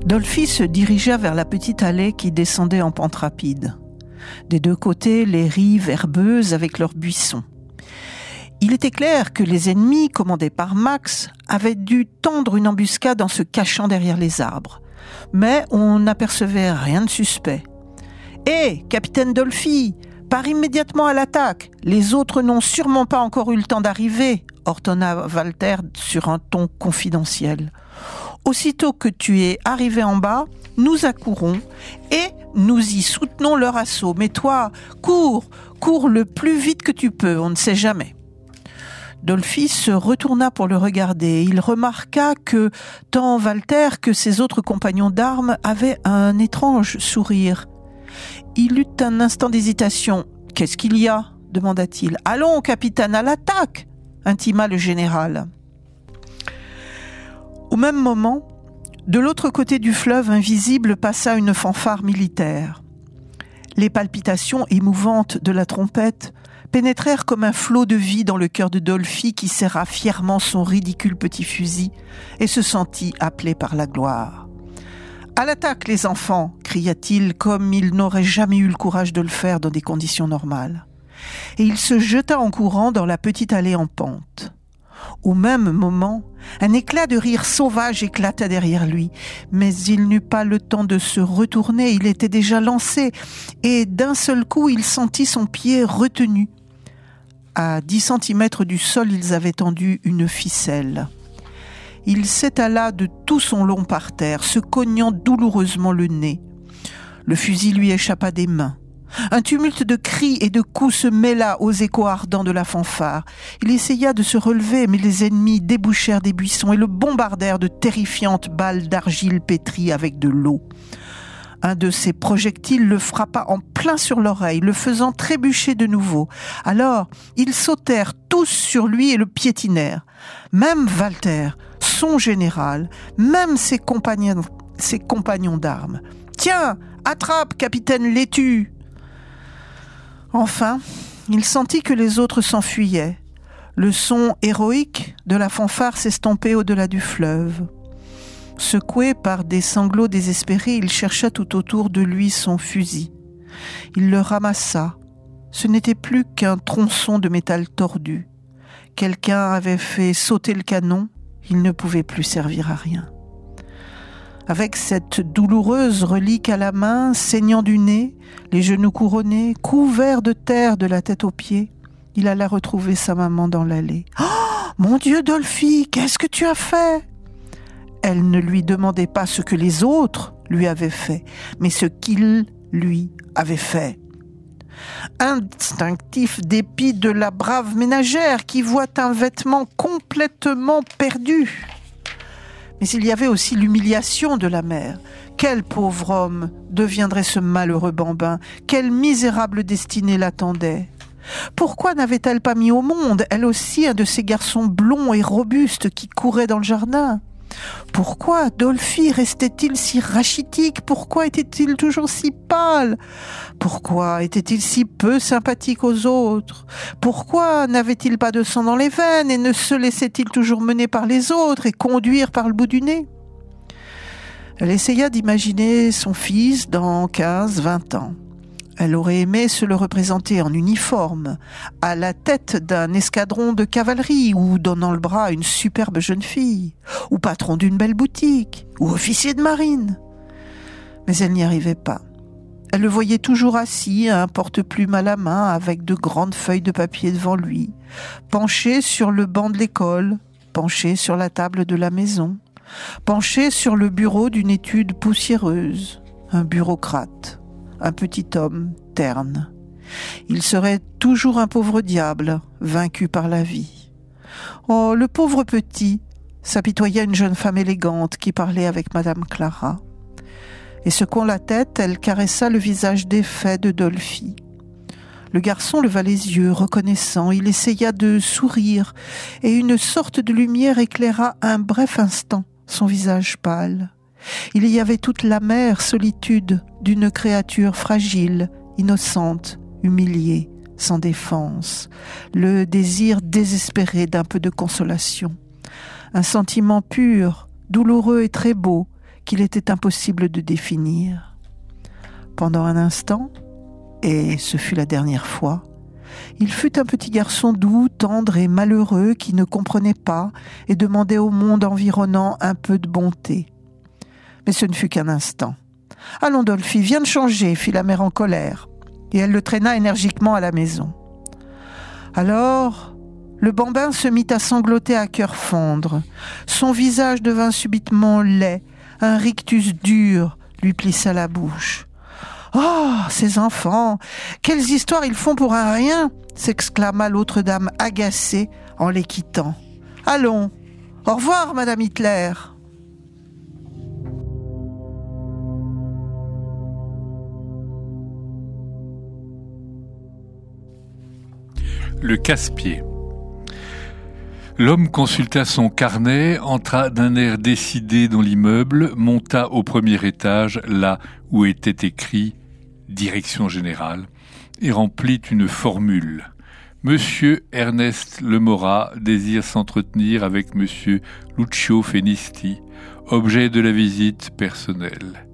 Dolphy se dirigea vers la petite allée qui descendait en pente rapide. Des deux côtés, les rives herbeuses avec leurs buissons. Il était clair que les ennemis, commandés par Max, avaient dû tendre une embuscade en se cachant derrière les arbres. Mais on n'apercevait rien de suspect. « Hé, capitaine Dolphy, pars immédiatement à l'attaque. Les autres n'ont sûrement pas encore eu le temps d'arriver, » ordonna Walter sur un ton confidentiel. « Aussitôt que tu es arrivé en bas, nous accourons et nous y soutenons leur assaut. Mais toi, cours le plus vite que tu peux, on ne sait jamais. » Dolphy se retourna pour le regarder. Il remarqua que tant Walter que ses autres compagnons d'armes avaient un étrange sourire. Il eut un instant d'hésitation. « Qu'est-ce qu'il y a ?» demanda-t-il. « Allons, capitaine, à l'attaque !» intima le général. Au même moment, de l'autre côté du fleuve invisible passa une fanfare militaire. Les palpitations émouvantes de la trompette pénétrèrent comme un flot de vie dans le cœur de Dolphy qui serra fièrement son ridicule petit fusil et se sentit appelé par la gloire. « À l'attaque, les enfants !» cria-t-il comme il n'aurait jamais eu le courage de le faire dans des conditions normales. Et il se jeta en courant dans la petite allée en pente. Au même moment, un éclat de rire sauvage éclata derrière lui, mais il n'eut pas le temps de se retourner, il était déjà lancé, et d'un seul coup, il sentit son pied retenu. À 10 centimètres du sol, ils avaient tendu une ficelle. Il s'étala de tout son long par terre, se cognant douloureusement le nez. Le fusil lui échappa des mains. Un tumulte de cris et de coups se mêla aux échos ardents de la fanfare. Il essaya de se relever, mais les ennemis débouchèrent des buissons et le bombardèrent de terrifiantes balles d'argile pétrie avec de l'eau. Un de ces projectiles le frappa en plein sur l'oreille, le faisant trébucher de nouveau. Alors, ils sautèrent tous sur lui et le piétinèrent. Même Walter, son général, même ses compagnons d'armes. « Tiens, attrape, capitaine Laitue !» Enfin, il sentit que les autres s'enfuyaient. Le son héroïque de la fanfare s'estompait au-delà du fleuve. Secoué par des sanglots désespérés, il chercha tout autour de lui son fusil. Il le ramassa. Ce n'était plus qu'un tronçon de métal tordu. Quelqu'un avait fait sauter le canon. Il ne pouvait plus servir à rien. Avec cette douloureuse relique à la main, saignant du nez, les genoux couronnés, couvert de terre de la tête aux pieds, il alla retrouver sa maman dans l'allée. « Oh, mon Dieu, Dolphy, qu'est-ce que tu as fait ?» Elle ne lui demandait pas ce que les autres lui avaient fait, mais ce qu'il lui avait fait. Instinctif dépit de la brave ménagère qui voit un vêtement complètement perdu. Mais il y avait aussi l'humiliation de la mère. Quel pauvre homme deviendrait ce malheureux bambin? Quelle misérable destinée l'attendait? Pourquoi n'avait-elle pas mis au monde, elle aussi, un de ces garçons blonds et robustes qui couraient dans le jardin? Pourquoi Dolphy restait-il si rachitique? Pourquoi était-il toujours si pâle? Pourquoi était-il si peu sympathique aux autres? Pourquoi n'avait-il pas de sang dans les veines et ne se laissait-il toujours mener par les autres et conduire par le bout du nez? Elle essaya d'imaginer son fils dans 15-20 ans. Elle aurait aimé se le représenter en uniforme, à la tête d'un escadron de cavalerie ou donnant le bras à une superbe jeune fille, ou patron d'une belle boutique, ou officier de marine. Mais elle n'y arrivait pas. Elle le voyait toujours assis, un porte-plume à la main, avec de grandes feuilles de papier devant lui, penché sur le banc de l'école, penché sur la table de la maison, penché sur le bureau d'une étude poussiéreuse, un bureaucrate. Un petit homme terne. Il serait toujours un pauvre diable, vaincu par la vie. Oh, le pauvre petit, s'apitoya une jeune femme élégante qui parlait avec Madame Clara. Et secouant la tête, elle caressa le visage défait de Dolphy. Le garçon leva les yeux, reconnaissant. Il essaya de sourire, et une sorte de lumière éclaira un bref instant son visage pâle. Il y avait toute l'amère solitude d'une créature fragile, innocente, humiliée, sans défense, le désir désespéré d'un peu de consolation. Un sentiment pur, douloureux et très beau, qu'il était impossible de définir. Pendant un instant, et ce fut la dernière fois, il fut un petit garçon doux, tendre et malheureux qui ne comprenait pas et demandait au monde environnant un peu de bonté. Mais ce ne fut qu'un instant. « Allons, Dolphy, viens de changer » fit la mère en colère, et elle le traîna énergiquement à la maison. Alors, le bambin se mit à sangloter à cœur fondre. Son visage devint subitement laid, un rictus dur lui plissa la bouche. « Oh, ces enfants, quelles histoires ils font pour un rien !» s'exclama l'autre dame agacée en les quittant. « Allons, au revoir, Madame Hitler !» Le casse-pied. L'homme consulta son carnet, entra d'un air décidé dans l'immeuble, monta au premier étage, là où était écrit « Direction générale », et remplit une formule. Monsieur Ernest Lemorat désire s'entretenir avec Monsieur Lucio Fenisti, objet de la visite personnelle.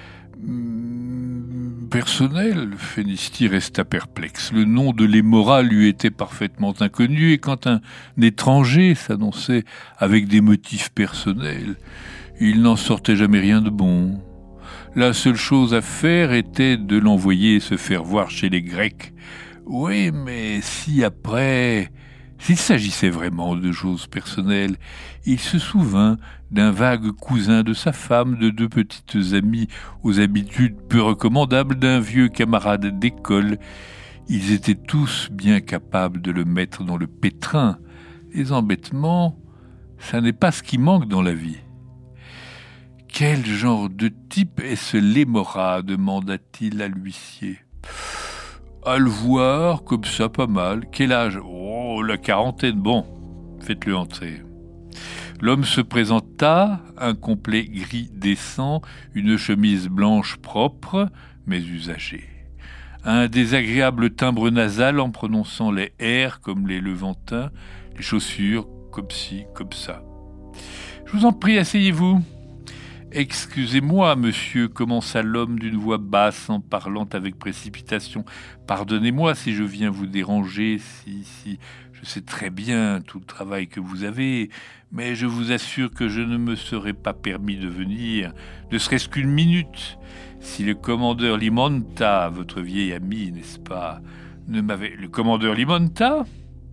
Personnel, Fenisti resta perplexe. Le nom de Lemorat lui était parfaitement inconnu, et quand un étranger s'annonçait avec des motifs personnels, il n'en sortait jamais rien de bon. La seule chose à faire était de l'envoyer se faire voir chez les Grecs. Oui, mais si après, s'il s'agissait vraiment de choses personnelles, il se souvint d'un vague cousin de sa femme, de 2 petites amies aux habitudes peu recommandables, d'un vieux camarade d'école. Ils étaient tous bien capables de le mettre dans le pétrin. Les embêtements, ça n'est pas ce qui manque dans la vie. « Quel genre de type est ce Lemorat ?» demanda-t-il à l'huissier. « À le voir, comme ça, pas mal. Quel âge ? Oh, la quarantaine. Bon, faites-le entrer. » L'homme se présenta, un complet gris décent, une chemise blanche propre, mais usagée. Un désagréable timbre nasal en prononçant les R comme les Levantins, les chaussures comme ci, comme ça. « Je vous en prie, asseyez-vous. » « Excusez-moi, monsieur, » commença l'homme d'une voix basse en parlant avec précipitation. « Pardonnez-moi si je viens vous déranger, si je sais très bien tout le travail que vous avez, mais je vous assure que je ne me serais pas permis de venir, ne serait-ce qu'une minute, si le commandeur Limonta, votre vieil ami, n'est-ce pas, ne m'avait... » « Le commandeur Limonta ?»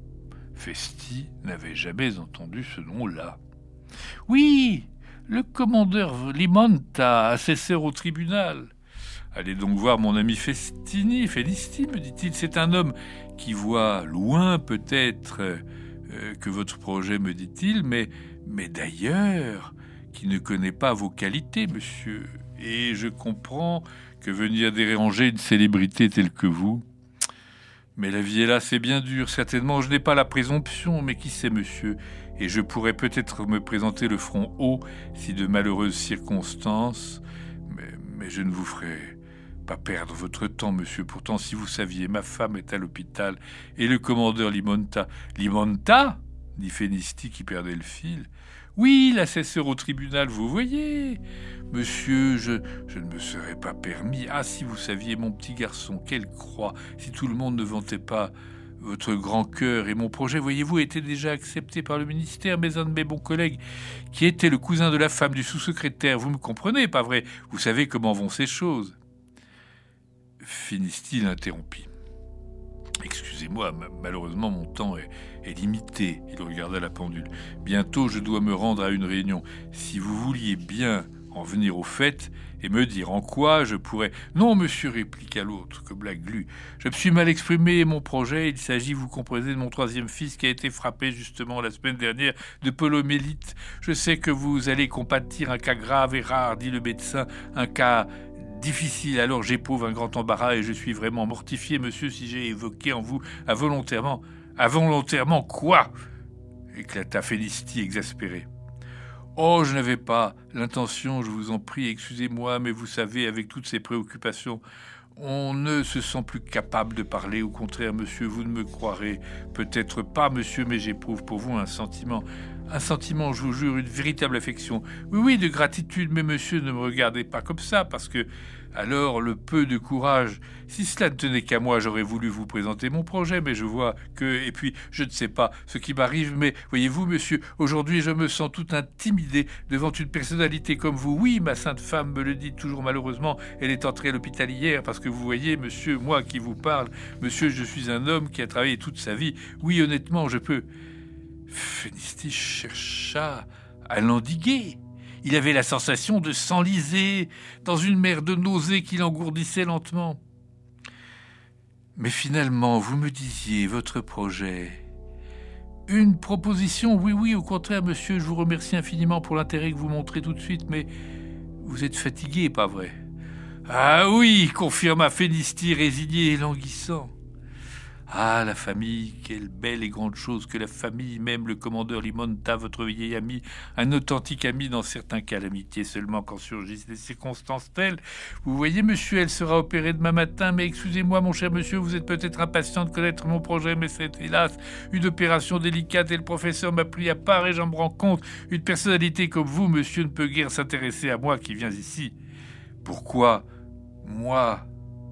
Festi n'avait jamais entendu ce nom-là. « Oui, le commandeur Limonta, assesseur au tribunal. Allez donc voir mon ami Fenisti, me dit-il. C'est un homme qui voit loin peut-être que votre projet, me dit-il, mais d'ailleurs, qui ne connaît pas vos qualités, monsieur. Et je comprends que venir déranger une célébrité telle que vous. Mais la vie est là, c'est bien dur. Certainement, je n'ai pas la présomption, mais qui sait, monsieur, et je pourrais peut-être me présenter le front haut si de malheureuses circonstances, mais je ne vous ferai pas perdre votre temps, monsieur. Pourtant, si vous saviez, ma femme est à l'hôpital et le commandeur Limonta... « Limonta ?» dit Fenisti qui perdait le fil. « Oui, l'assesseur au tribunal, vous voyez. Monsieur, je ne me serais pas permis. Ah, si vous saviez, mon petit garçon, quelle croix, si tout le monde ne vantait pas votre grand cœur et mon projet, voyez-vous, était déjà accepté par le ministère, mais un de mes bons collègues, qui était le cousin de la femme du sous-secrétaire, vous me comprenez, pas vrai? Vous savez comment vont ces choses. » Fenisti l'interrompit. « Excusez-moi, malheureusement mon temps est limité. » Il regarda la pendule. « Bientôt je dois me rendre à une réunion. Si vous vouliez bien en venir au fait et me dire en quoi je pourrais... »« Non, monsieur, répliqua l'autre, comme la glu. Je me suis mal exprimé, mon projet, il s'agit, vous comprenez, de mon 3e fils qui a été frappé justement la semaine dernière de poliomyélite. Je sais que vous allez compatir un cas grave et rare, dit le médecin, un cas difficile, alors j'éprouve un grand embarras et je suis vraiment mortifié, monsieur, si j'ai évoqué en vous involontairement... »« Involontairement quoi ?» éclata Fenisti exaspéré. « Oh, je n'avais pas l'intention, je vous en prie, excusez-moi, mais vous savez, avec toutes ces préoccupations, on ne se sent plus capable de parler. Au contraire, monsieur, vous ne me croirez peut-être pas, monsieur, mais j'éprouve pour vous un sentiment Un sentiment, je vous jure, une véritable affection. Oui, de gratitude, mais monsieur, ne me regardez pas comme ça, parce que, alors, le peu de courage, si cela ne tenait qu'à moi, j'aurais voulu vous présenter mon projet, mais je vois que, et puis, je ne sais pas ce qui m'arrive, mais voyez-vous, monsieur, aujourd'hui, je me sens tout intimidé devant une personnalité comme vous. Oui, ma sainte femme me le dit toujours malheureusement, elle est entrée à l'hôpital hier, parce que vous voyez, monsieur, moi qui vous parle, monsieur, je suis un homme qui a travaillé toute sa vie. Oui, honnêtement, je peux... Fenisti chercha à l'endiguer. Il avait la sensation de s'enliser dans une mer de nausées qui l'engourdissait lentement. Mais finalement, vous me disiez votre projet. Une proposition, oui, au contraire, monsieur, je vous remercie infiniment pour l'intérêt que vous montrez tout de suite, mais vous êtes fatigué, pas vrai? Ah oui, confirma Fenisti, résigné et languissant. Ah, la famille, quelle belle et grande chose que la famille, même le commandeur Limonta, votre vieil ami, un authentique ami dans certains cas, l'amitié seulement quand surgissent des circonstances telles. Vous voyez, monsieur, elle sera opérée demain matin, mais excusez-moi, mon cher monsieur, vous êtes peut-être impatient de connaître mon projet, mais c'est, hélas, une opération délicate et le professeur m'a pris à part et j'en me rends compte. Une personnalité comme vous, monsieur, ne peut guère s'intéresser à moi qui viens ici. Pourquoi, moi...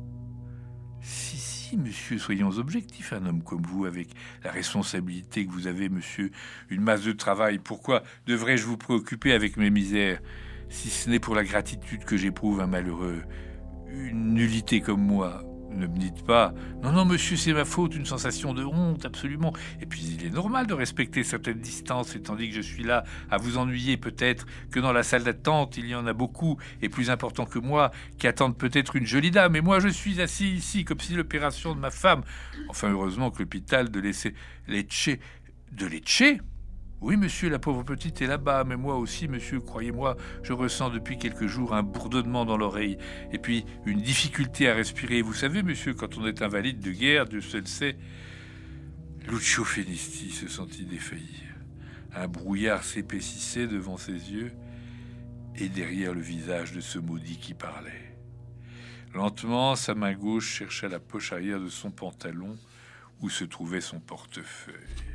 Si, monsieur, soyons objectifs, un homme comme vous, avec la responsabilité que vous avez, monsieur, une masse de travail, pourquoi devrais-je vous préoccuper avec mes misères, si ce n'est pour la gratitude que j'éprouve un malheureux, une nullité comme moi? Ne me dites pas, non, monsieur, c'est ma faute, une sensation de honte, absolument. Et puis, il est normal de respecter certaines distances, et tandis que je suis là à vous ennuyer, peut-être que dans la salle d'attente, il y en a beaucoup, et plus importants que moi, qui attendent peut-être une jolie dame. Et moi, je suis assis ici, comme si l'opération de ma femme... Enfin, heureusement que l'hôpital de Lecce... De Lecce ? Oui, monsieur, la pauvre petite est là-bas, mais moi aussi, monsieur, croyez-moi, je ressens depuis quelques jours un bourdonnement dans l'oreille, et puis une difficulté à respirer. Vous savez, monsieur, quand on est invalide de guerre, Dieu seul sait... Lucio Fenisti se sentit défaillir. Un brouillard s'épaississait devant ses yeux, et derrière le visage de ce maudit qui parlait. Lentement, sa main gauche chercha la poche arrière de son pantalon, où se trouvait son portefeuille.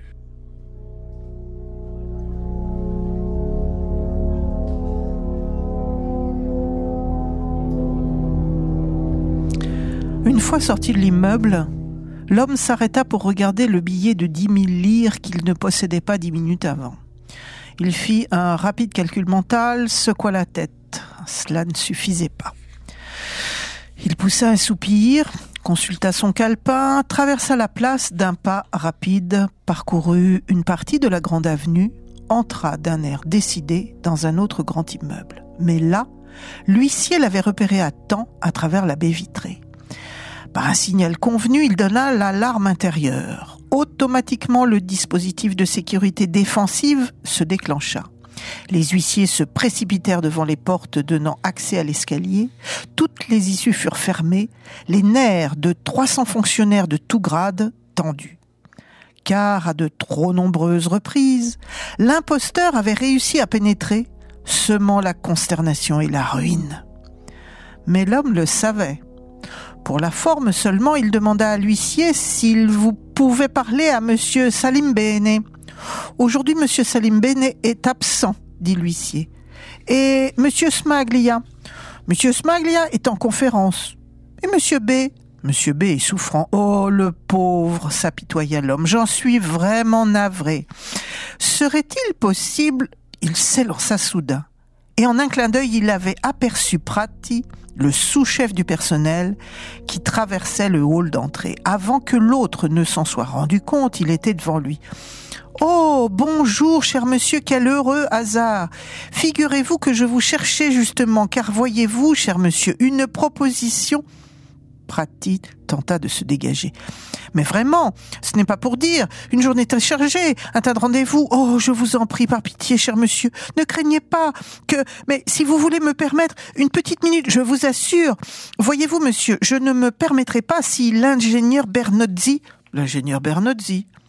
Une fois sorti de l'immeuble, l'homme s'arrêta pour regarder le billet de 10 000 lire qu'il ne possédait pas 10 minutes avant. Il fit un rapide calcul mental, secoua la tête. Cela ne suffisait pas. Il poussa un soupir, consulta son calepin, traversa la place d'un pas rapide, parcourut une partie de la grande avenue, entra d'un air décidé dans un autre grand immeuble. Mais là, l'huissier l'avait repéré à temps à travers la baie vitrée. Par un signal convenu, il donna l'alarme intérieure. Automatiquement, le dispositif de sécurité défensive se déclencha. Les huissiers se précipitèrent devant les portes donnant accès à l'escalier. Toutes les issues furent fermées, les nerfs de 300 fonctionnaires de tout grade tendus. Car à de trop nombreuses reprises, l'imposteur avait réussi à pénétrer, semant la consternation et la ruine. Mais l'homme le savait. Pour la forme seulement, il demanda à l'huissier s'il vous pouvait parler à monsieur Salimbene. Aujourd'hui, monsieur Salimbene est absent, dit l'huissier. Et monsieur Smaglia? Monsieur Smaglia est en conférence. Et monsieur B? Monsieur B est souffrant. Oh, le pauvre, s'apitoya l'homme. J'en suis vraiment navré. Serait-il possible... Il s'élança soudain. Et en un clin d'œil, il avait aperçu Prati, le sous-chef du personnel, qui traversait le hall d'entrée. Avant que l'autre ne s'en soit rendu compte, il était devant lui. « Oh, bonjour, cher monsieur, quel heureux hasard! Figurez-vous que je vous cherchais justement, car voyez-vous, cher monsieur, une proposition... » Prati tenta de se dégager. « Mais vraiment, ce n'est pas pour dire. Une journée très chargée, un tas de rendez-vous. Oh, je vous en prie, par pitié, cher monsieur, ne craignez pas que... Mais si vous voulez me permettre une petite minute, je vous assure. Voyez-vous, monsieur, je ne me permettrai pas si l'ingénieur Bernozzi... » L'ingénieur Bernozzi.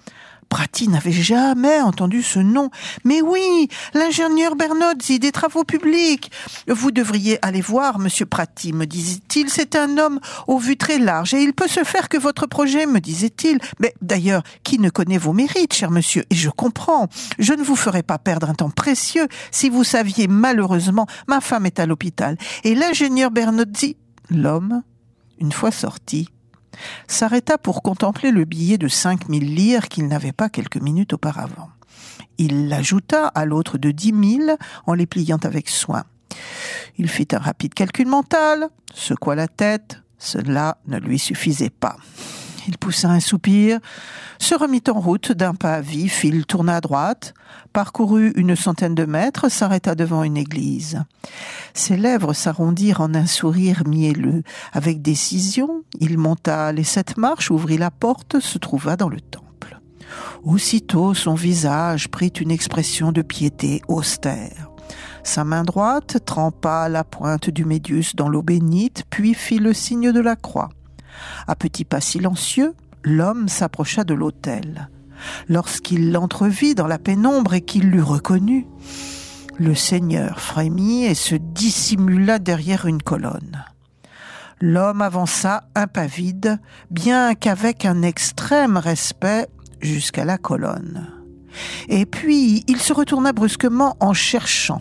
Prati n'avait jamais entendu ce nom. « Mais oui, l'ingénieur Bernozzi des travaux publics. Vous devriez aller voir Monsieur Prati, me disait-il. C'est un homme aux vues très larges et il peut se faire que votre projet, me disait-il. Mais d'ailleurs, qui ne connaît vos mérites, cher monsieur? Et je comprends. Je ne vous ferai pas perdre un temps précieux si vous saviez malheureusement, ma femme est à l'hôpital. Et l'ingénieur Bernozzi, l'homme, une fois sorti, s'arrêta pour contempler le billet de 5000 lire qu'il n'avait pas quelques minutes auparavant. Il l'ajouta à l'autre de 10 000 en les pliant avec soin. Il fit un rapide calcul mental, secoua la tête, cela ne lui suffisait pas. Il poussa un soupir, se remit en route d'un pas vif, il tourna à droite, parcourut une centaine de mètres, s'arrêta devant une église. Ses lèvres s'arrondirent en un sourire mielleux. Avec décision, il monta les 7 marches, ouvrit la porte, se trouva dans le temple. Aussitôt, son visage prit une expression de piété austère. Sa main droite trempa la pointe du médius dans l'eau bénite, puis fit le signe de la croix. À petits pas silencieux, l'homme s'approcha de l'autel. Lorsqu'il l'entrevit dans la pénombre et qu'il l'eut reconnu, le Seigneur frémit et se dissimula derrière une colonne. L'homme avança impavide, bien qu'avec un extrême respect, jusqu'à la colonne. Et puis, il se retourna brusquement en cherchant.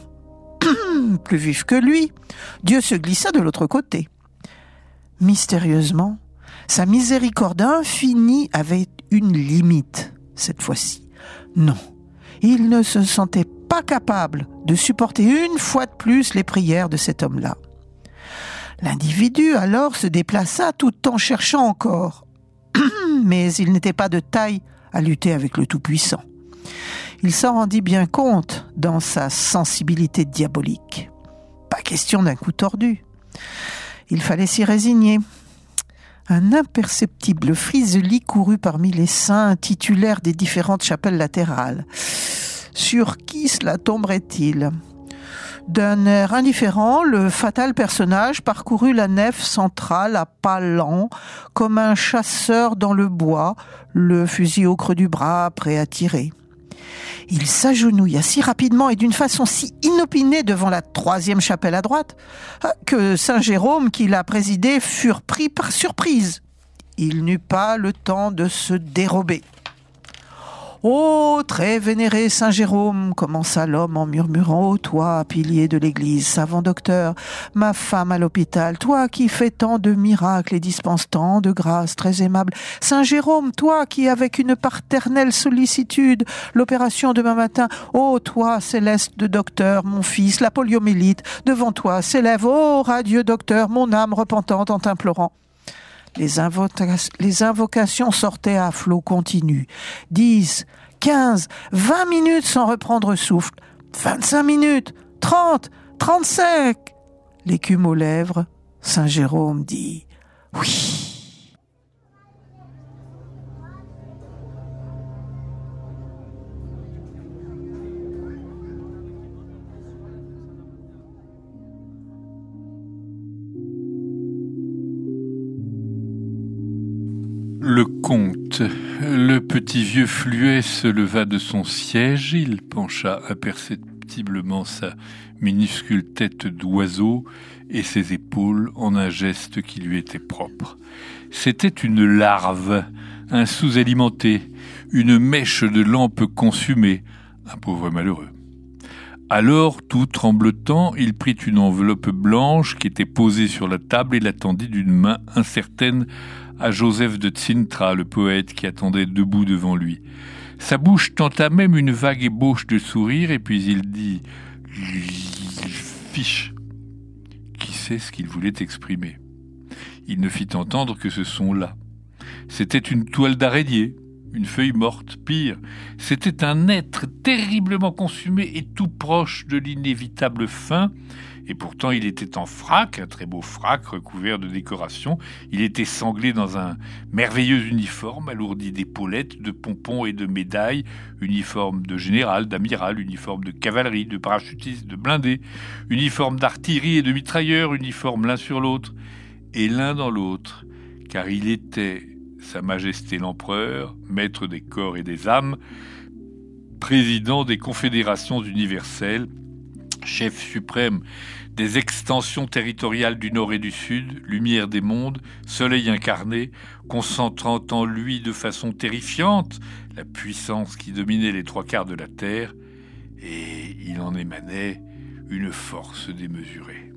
Plus vif que lui, Dieu se glissa de l'autre côté. Mystérieusement, sa miséricorde infinie avait une limite, cette fois-ci. Non, il ne se sentait pas capable de supporter une fois de plus les prières de cet homme-là. L'individu alors se déplaça tout en cherchant encore. Mais il n'était pas de taille à lutter avec le Tout-Puissant. Il s'en rendit bien compte dans sa sensibilité diabolique. Pas question d'un coup tordu. Il fallait s'y résigner. Un imperceptible friseli courut parmi les saints titulaires des différentes chapelles latérales. Sur qui cela tomberait-il ? D'un air indifférent, le fatal personnage parcourut la nef centrale à pas lents, comme un chasseur dans le bois, le fusil au creux du bras, prêt à tirer. Il s'agenouilla si rapidement et d'une façon si inopinée devant la 3e chapelle à droite que Saint Jérôme, qui la présidait, furent pris par surprise. Il n'eut pas le temps de se dérober. « Ô très vénéré Saint Jérôme, commença l'homme en murmurant, ô toi, pilier de l'Église, savant docteur, ma femme à l'hôpital, toi qui fais tant de miracles et dispenses tant de grâces très aimables, Saint Jérôme, toi qui avec une paternelle sollicitude, l'opération demain matin, ô toi céleste de docteur, mon fils, la poliomyélite, devant toi s'élève, ô radieux docteur, mon âme repentante en t'implorant. » Les invocations sortaient à flot continu. 10, 15, 20 minutes sans reprendre souffle. 25 minutes, 30, 35. L'écume aux lèvres, Saint Jérôme dit « Oui ». Le comte, le petit vieux Fluet se leva de son siège, il pencha imperceptiblement sa minuscule tête d'oiseau et ses épaules en un geste qui lui était propre. C'était une larve, un sous-alimenté, une mèche de lampe consumée, un pauvre malheureux. Alors, tout tremblotant, il prit une enveloppe blanche qui était posée sur la table et la tendit d'une main incertaine à Joseph de Cintra, le poète qui attendait debout devant lui. Sa bouche tenta même une vague ébauche de sourire, et puis il dit « Fiche !» Qui sait ce qu'il voulait exprimer ? Il ne fit entendre que ce son-là. C'était une toile d'araignée, une feuille morte, pire. C'était un être terriblement consumé et tout proche de l'inévitable fin. Et pourtant, il était en frac, un très beau frac recouvert de décorations. Il était sanglé dans un merveilleux uniforme, alourdi d'épaulettes, de pompons et de médailles. Uniforme de général, d'amiral, uniforme de cavalerie, de parachutiste, de blindé. Uniforme d'artillerie et de mitrailleur, uniforme l'un sur l'autre. Et l'un dans l'autre, car il était Sa Majesté l'Empereur, maître des corps et des âmes, président des confédérations universelles, chef suprême des extensions territoriales du Nord et du Sud, lumière des mondes, soleil incarné, concentrant en lui de façon terrifiante la puissance qui dominait les 3/4 de la Terre, et il en émanait une force démesurée.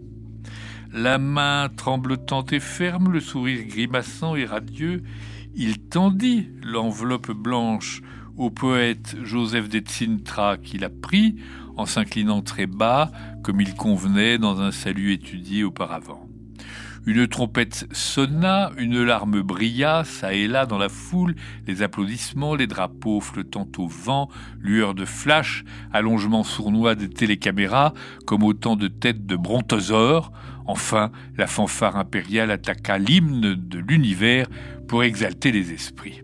La main tremblotante et ferme, le sourire grimaçant et radieux, il tendit l'enveloppe blanche au poète Joseph de Cintra, qui la prit en s'inclinant très bas, comme il convenait dans un salut étudié auparavant. Une trompette sonna, une larme brilla, çà et là dans la foule, les applaudissements, les drapeaux flottant au vent, lueurs de flash, allongements sournois des télécaméras, comme autant de têtes de brontosaures. Enfin, la fanfare impériale attaqua l'hymne de l'univers pour exalter les esprits.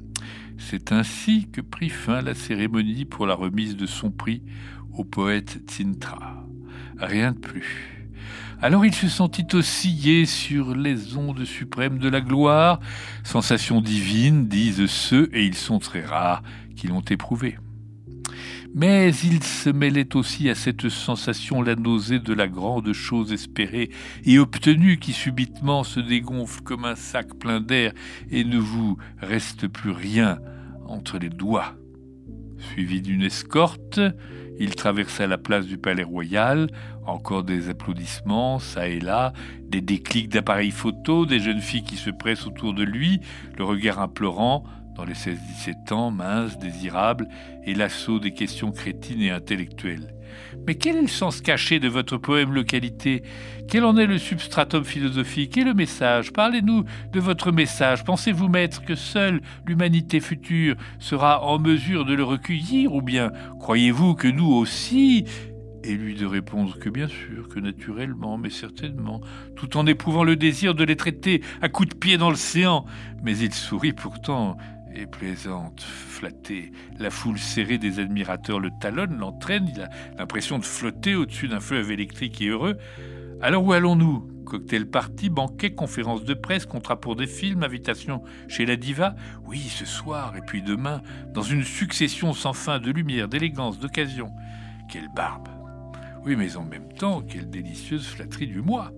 C'est ainsi que prit fin la cérémonie pour la remise de son prix au poète Cintra. Rien de plus. Alors il se sentit osciller sur les ondes suprêmes de la gloire, sensation divine, disent ceux, et ils sont très rares, qui l'ont éprouvé. Mais il se mêlait aussi à cette sensation la nausée de la grande chose espérée et obtenue qui subitement se dégonfle comme un sac plein d'air et ne vous reste plus rien entre les doigts. Suivi d'une escorte, il traversa la place du Palais Royal, encore des applaudissements, çà et là, des déclics d'appareils photo, des jeunes filles qui se pressent autour de lui, le regard implorant, dans les 16-17 ans, mince, désirable, et l'assaut des questions crétines et intellectuelles. Mais quel est le sens caché de votre poème Localité ? Quel en est le substratum philosophique et le message ? Parlez-nous de votre message. Pensez-vous, maître, que seule l'humanité future sera en mesure de le recueillir ? Ou bien croyez-vous que nous aussi... Et lui de répondre que bien sûr, que naturellement, mais certainement, tout en éprouvant le désir de les traiter à coups de pied dans l'océan. Mais il sourit pourtant et plaisante, flatté. La foule serrée des admirateurs le talonne, l'entraîne, il a l'impression de flotter au-dessus d'un fleuve électrique et heureux. Alors où allons-nous ? Cocktail party, banquet, conférence de presse, contrat pour des films, invitation chez la diva ? Oui, ce soir, et puis demain, dans une succession sans fin de lumière, d'élégance, d'occasion. Quelle barbe ! Oui, mais en même temps, quelle délicieuse flatterie du moi.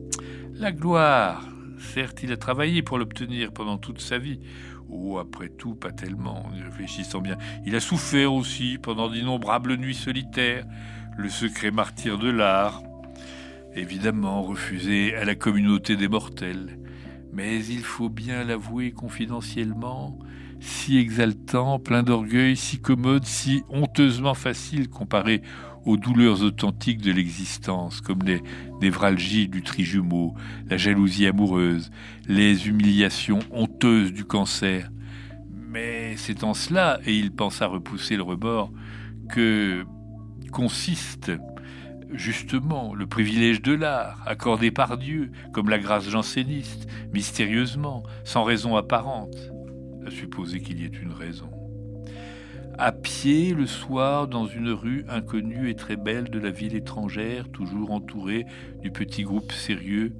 La gloire, certes, il a travaillé pour l'obtenir pendant toute sa vie. Oh, après tout, pas tellement, en y réfléchissant bien. Il a souffert aussi pendant d'innombrables nuits solitaires, le secret martyr de l'art. Évidemment, refusé à la communauté des mortels. Mais il faut bien l'avouer confidentiellement, si exaltant, plein d'orgueil, si commode, si honteusement facile comparé aux douleurs authentiques de l'existence, comme les névralgies du trijumeau, la jalousie amoureuse, les humiliations honteuses du cancer. Mais c'est en cela, et il pensa repousser le remords, que consiste justement le privilège de l'art, accordé par Dieu, comme la grâce janséniste, mystérieusement, sans raison apparente, à supposer qu'il y ait une raison. À pied, le soir, dans une rue inconnue et très belle de la ville étrangère, toujours entouré du petit groupe sérieux,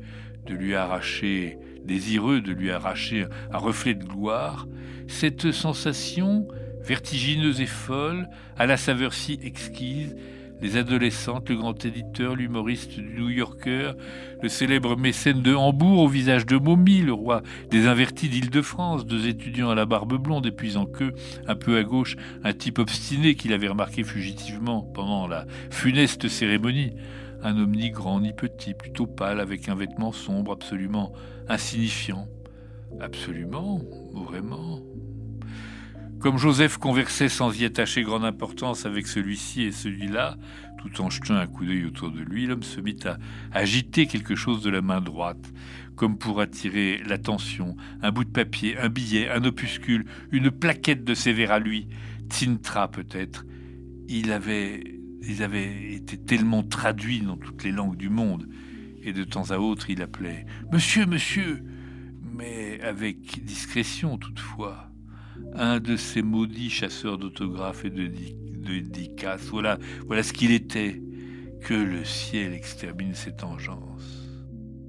désireux de lui arracher un reflet de gloire, cette sensation, vertigineuse et folle, à la saveur si exquise, les adolescentes, le grand éditeur, l'humoriste du New Yorker, le célèbre mécène de Hambourg au visage de momie, le roi des invertis d'Île-de-France, 2 étudiants à la barbe blonde et puis en queue, un peu à gauche, un type obstiné qu'il avait remarqué fugitivement pendant la funeste cérémonie. Un homme ni grand ni petit, plutôt pâle, avec un vêtement sombre, absolument insignifiant. Absolument, vraiment. Comme Joseph conversait sans y attacher grande importance avec celui-ci et celui-là, tout en jetant un coup d'œil autour de lui, l'homme se mit à agiter quelque chose de la main droite, comme pour attirer l'attention, un bout de papier, un billet, un opuscule, une plaquette de ses vers à lui, Cintra peut-être. Ils avaient été tellement traduits dans toutes les langues du monde, et de temps à autre il appelait « Monsieur, monsieur !» mais avec discrétion toutefois. Un de ces maudits chasseurs d'autographes et de dédicaces. Voilà ce qu'il était. Que le ciel extermine cette engeance.